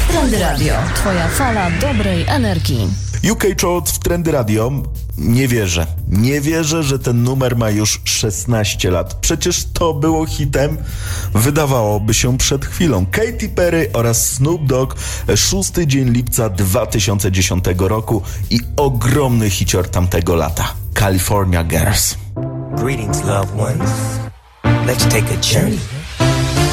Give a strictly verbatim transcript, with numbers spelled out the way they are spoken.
Trendy Radio, twoja fala dobrej energii. U K Chart w Trendy Radio. Nie wierzę. Nie wierzę, że ten numer ma już szesnaście lat. Przecież to było hitem, wydawałoby się, przed chwilą. Katy Perry oraz Snoop Dogg, szósty dzień lipca dwa tysiące dziesiątego roku i ogromny hicior tamtego lata. California Girls. Greetings, loved ones. Let's take a journey